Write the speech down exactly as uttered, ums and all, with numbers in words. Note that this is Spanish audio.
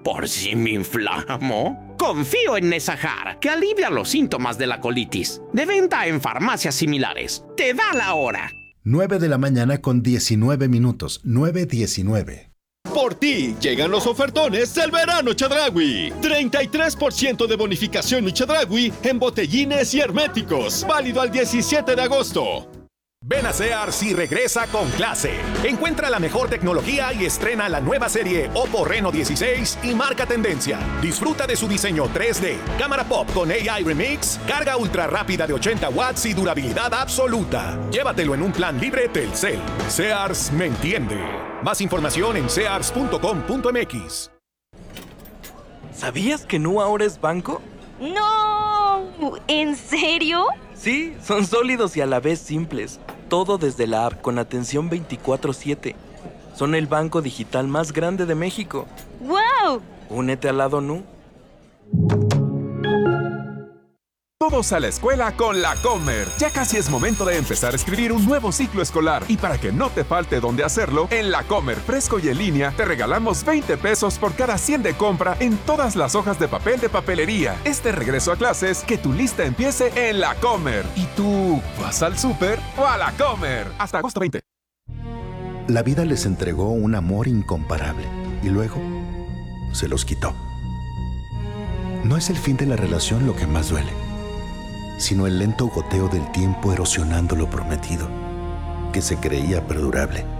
¿Por si me inflamo? Confío en Nesajar, que alivia los síntomas de la colitis. De venta en farmacias similares. Te da la hora. nueve de la mañana con diecinueve minutos. nueve diecinueve. Por ti llegan los ofertones del verano Chedraui. treinta y tres por ciento de bonificación y Chedraui en botellines y herméticos. Válido al diecisiete de agosto. Ven a Sears y regresa con clase. Encuentra la mejor tecnología y estrena la nueva serie Oppo Reno dieciséis y marca tendencia. Disfruta de su diseño tres D, cámara pop con A I Remix, carga ultra rápida de ochenta watts y durabilidad absoluta. Llévatelo en un plan libre Telcel. Sears me entiende. Más información en sears punto com punto m x. ¿Sabías que Nu ahora es banco? ¡No! ¿En serio? Sí, son sólidos y a la vez simples. Todo desde la app con atención veinticuatro siete. Son el banco digital más grande de México. ¡Wow! Únete al lado Nu. Todos a la escuela con la Comer. Ya casi es momento de empezar a escribir un nuevo ciclo escolar. Y para que no te falte dónde hacerlo, en la Comer fresco y en línea te regalamos veinte pesos por cada cien de compra en todas las hojas de papel de papelería. Este regreso a clases, que tu lista empiece en la Comer. ¿Y tú vas al súper o a la Comer? Hasta agosto veinte. La vida les entregó un amor incomparable y luego se los quitó. No es el fin de la relación lo que más duele, sino el lento goteo del tiempo erosionando lo prometido, que se creía perdurable.